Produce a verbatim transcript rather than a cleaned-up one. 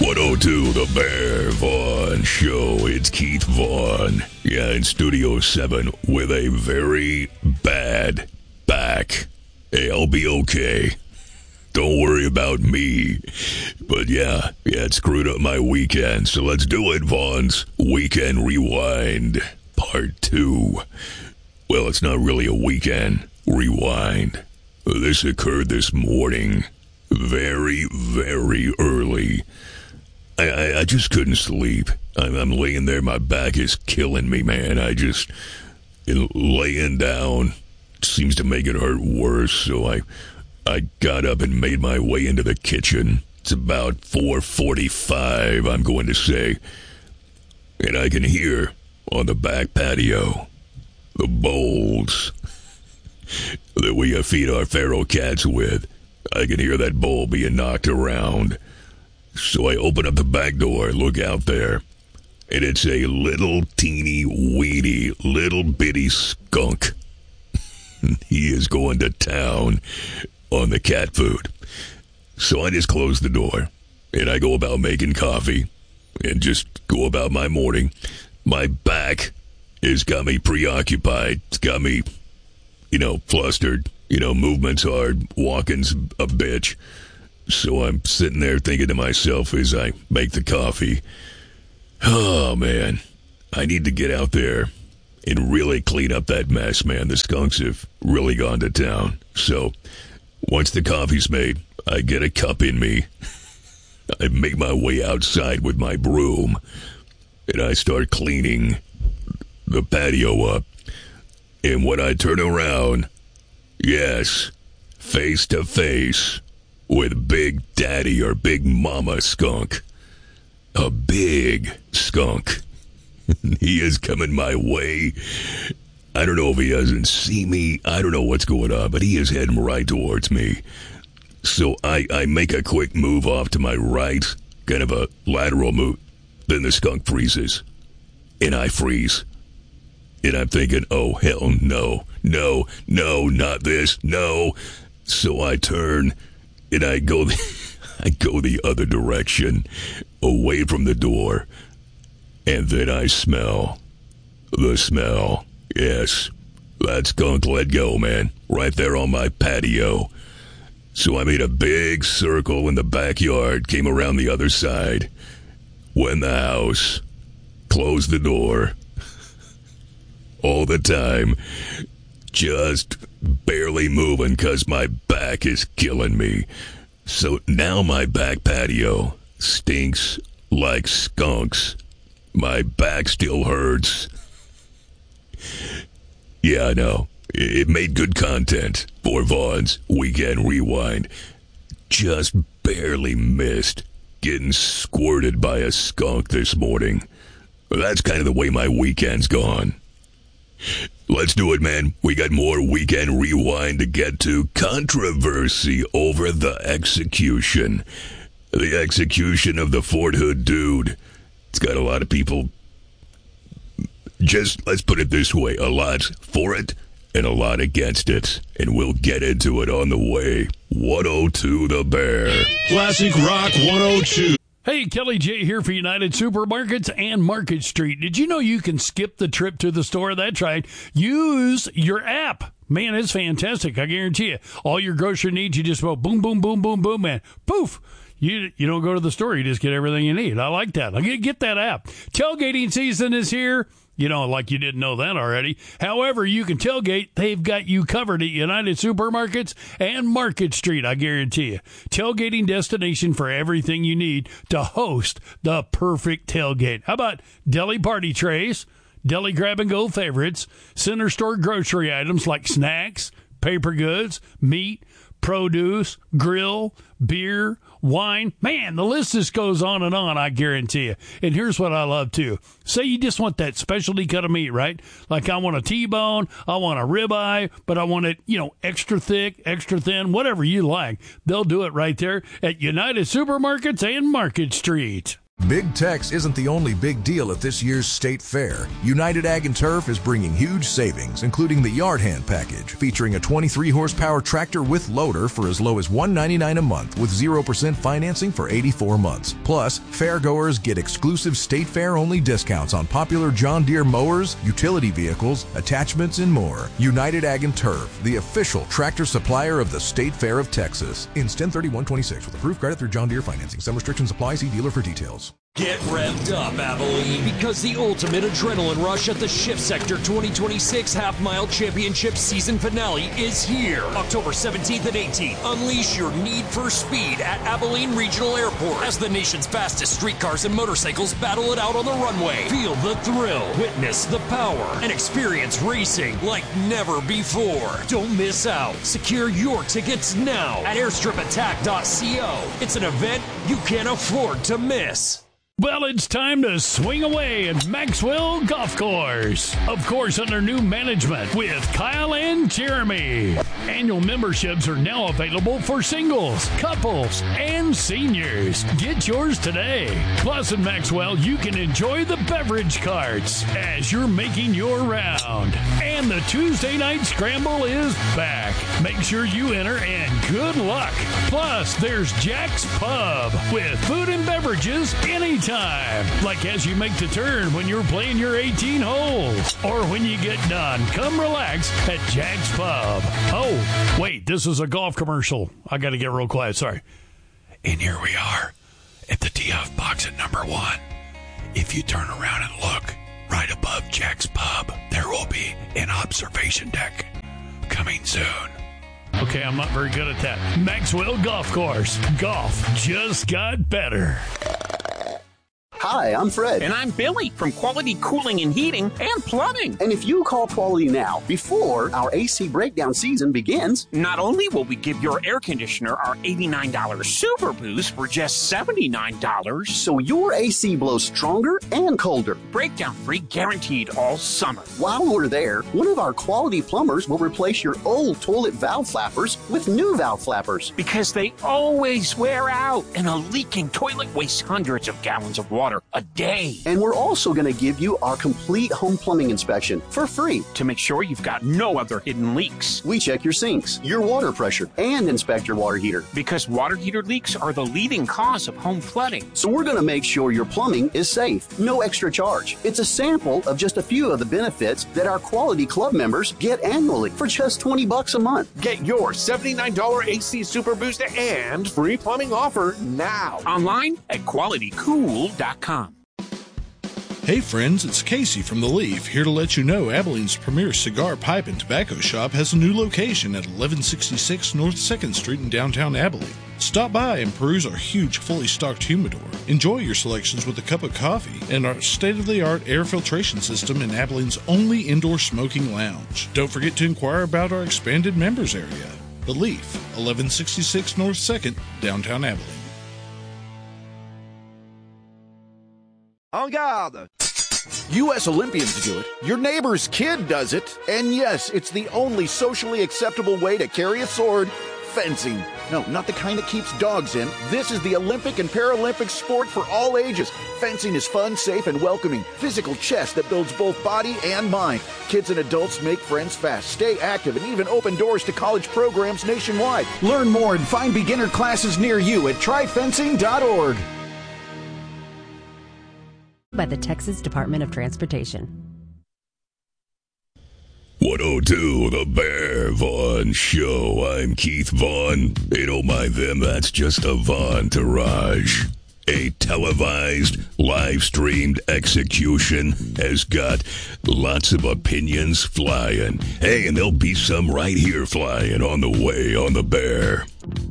one oh two The Bear Vaughn Show. It's Keith Vaughn. Yeah, in Studio seven with a very bad back. Hey, I'll be okay. Don't worry about me. But yeah, yeah, it screwed up my weekend. So let's do it, Vaughn's Weekend Rewind Part two. Well, it's not really a weekend rewind. This occurred this morning. Very, very early. I, I, I just couldn't sleep. I'm, I'm laying there. My back is killing me, man. I just, you know, laying down seems to make it hurt worse. So I, I got up and made my way into the kitchen. It's about four forty-five, I'm going to say. And I can hear on the back patio the bowls that we feed our feral cats with. I can hear that bowl being knocked around. So I open up the back door, look out there, and it's a little teeny weedy little bitty skunk. He is going to town on the cat food. So I just close the door, and I go about making coffee, and just go about my morning. My back has got me preoccupied. It's got me, you know, flustered. You know, movement's hard, walking's a bitch. So I'm sitting there thinking to myself as I make the coffee, oh, man, I need to get out there and really clean up that mess, man. The skunks have really gone to town. So once the coffee's made, I get a cup in me. I make my way outside with my broom, and I start cleaning the patio up. And when I turn around, yes, face to face with Big Daddy or Big Mama Skunk. A big skunk. He is coming my way. I don't know if he doesn't see me. I don't know what's going on, but he is heading right towards me. So I, I make a quick move off to my right, kind of a lateral move. Then the skunk freezes, and I freeze. And I'm thinking, oh, hell no, no, no, not this, no. So I turn, and I go, I go the other direction, away from the door. And then I smell the smell. Yes, that skunk let go, man, right there on my patio. So I made a big circle in the backyard, came around the other side, went in the house, closed the door. All the time, just barely moving because my back is killing me. So now my back patio stinks like skunks. My back still hurts. Yeah, I know. It made good content for Vaughn's Weekend Rewind. Just barely missed getting squirted by a skunk this morning. That's kind of the way my weekend's gone. Let's do it, man. We got more Weekend Rewind to get to. Controversy over the execution. The execution of the Fort Hood dude. It's got a lot of people, just, let's put it this way, a lot for it and a lot against it. And we'll get into it on the way. one oh two The Bear. Classic Rock one oh two. Hey, Kelly J here for United Supermarkets and Market Street. Did you know you can skip the trip to the store? That's right. Use your app. Man, it's fantastic. I guarantee you. All your grocery needs, you just go boom, boom, boom, boom, boom, man. Poof. You you don't go to the store. You just get everything you need. I like that. I get, get that app. Tailgating season is here. You know, like you didn't know that already. However, you can tailgate. They've got you covered at United Supermarkets and Market Street, I guarantee you. Tailgating destination for everything you need to host the perfect tailgate. How about deli party trays, deli grab-and-go favorites, center store grocery items like snacks, paper goods, meat, produce, grill, beer, wine. Man, the list just goes on and on, I guarantee you. And here's what I love, too. Say you just want that specialty cut of meat, right? Like I want a T-bone, I want a ribeye, but I want it, you know, extra thick, extra thin, whatever you like. They'll do it right there at United Supermarkets and Market Street. Big Tex isn't the only big deal at this year's State Fair. United Ag and Turf is bringing huge savings, including the Yard Hand package, featuring a twenty-three horsepower tractor with loader for as low as one hundred ninety-nine dollars a month with zero percent financing for eighty-four months. Plus, fairgoers get exclusive State Fair-only discounts on popular John Deere mowers, utility vehicles, attachments, and more. United Ag and Turf, the official tractor supplier of the State Fair of Texas. Ends ten thirty-one twenty-six with approved credit through John Deere financing. Some restrictions apply. See dealer for details. Get revved up, Abilene, because the ultimate adrenaline rush at the Shift Sector twenty twenty-six Half Mile Championship season finale is here. October seventeenth and eighteenth. Unleash your need for speed at Abilene Regional Airport as the nation's fastest streetcars and motorcycles battle it out on the runway. Feel the thrill, witness the power, and experience racing like never before. Don't miss out. Secure your tickets now at airstrip attack dot co. It's an event you can't afford to miss. Well, it's time to swing away at Maxwell Golf Course. Of course, under new management with Kyle and Jeremy. Annual memberships are now available for singles, couples, and seniors. Get yours today. Plus, at Maxwell, you can enjoy the beverage carts as you're making your round. And the Tuesday night scramble is back. Make sure you enter and good luck. Plus, there's Jack's Pub with food and beverages anytime. Like as you make the turn when you're playing your eighteen holes. Or when you get done, come relax at Jack's Pub. Oh, wait, this is a golf commercial. I got to get real quiet, sorry. And here we are at the tee off box at number one. If you turn around and look, right above Jack's Pub, there will be an observation deck coming soon. Okay, I'm not very good at that. Maxwell Golf Course. Golf just got better. Hi, I'm Fred. And I'm Billy from Quality Cooling and Heating and Plumbing. And if you call Quality now, before our A C breakdown season begins, not only will we give your air conditioner our eighty-nine dollars Super Boost for just seventy-nine dollars, so your A C blows stronger and colder. Breakdown free guaranteed all summer. While we're there, one of our Quality plumbers will replace your old toilet valve flappers with new valve flappers. Because they always wear out, and a leaking toilet wastes hundreds of gallons of water a day. And we're also going to give you our complete home plumbing inspection for free to make sure you've got no other hidden leaks. We check your sinks, your water pressure, and inspect your water heater. Because water heater leaks are the leading cause of home flooding. So we're going to make sure your plumbing is safe. No extra charge. It's a sample of just a few of the benefits that our Quality Club members get annually for just twenty bucks a month. Get your seventy-nine dollars A C Super Boost and free plumbing offer now. Online at quality cool dot com. Hey friends, it's Casey from The Leaf, here to let you know Abilene's premier cigar, pipe, and tobacco shop has a new location at eleven sixty-six North second Street in downtown Abilene. Stop by and peruse our huge, fully stocked humidor. Enjoy your selections with a cup of coffee and our state-of-the-art air filtration system in Abilene's only indoor smoking lounge. Don't forget to inquire about our expanded members area. The Leaf, eleven sixty-six North second, downtown Abilene. En garde! U S Olympians do it. Your neighbor's kid does it. And yes, it's the only socially acceptable way to carry a sword. Fencing. No, not the kind that keeps dogs in. This is the Olympic and Paralympic sport for all ages. Fencing is fun, safe, and welcoming. Physical chess that builds both body and mind. Kids and adults make friends fast, stay active, and even open doors to college programs nationwide. Learn more and find beginner classes near you at try fencing dot org. By the Texas Department of Transportation. one oh two, The Bear Vaughn Show. I'm Keith Vaughn. Hey, don't mind them, that's just a Vaughn Entourage. A televised, live-streamed execution has got lots of opinions flying. Hey, and there'll be some right here flying on the way on The Bear.